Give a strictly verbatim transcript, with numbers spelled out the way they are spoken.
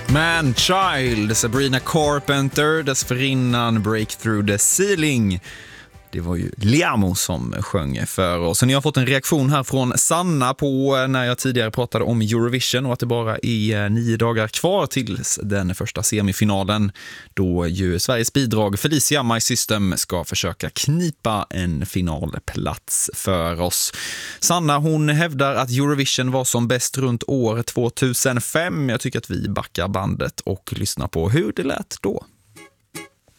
Man Child, Sabrina Carpenter, dessförinnan Break Through the Ceiling. Det var ju Liamo som sjöng för oss. Och ni har fått en reaktion här från Sanna på när jag tidigare pratade om Eurovision och att det bara är nio dagar kvar tills den första semifinalen, då ju Sveriges bidrag Felicia My System ska försöka knipa en finalplats för oss. Sanna, hon hävdar att Eurovision var som bäst runt år två tusen fem. Jag tycker att vi backar bandet och lyssnar på hur det lät då.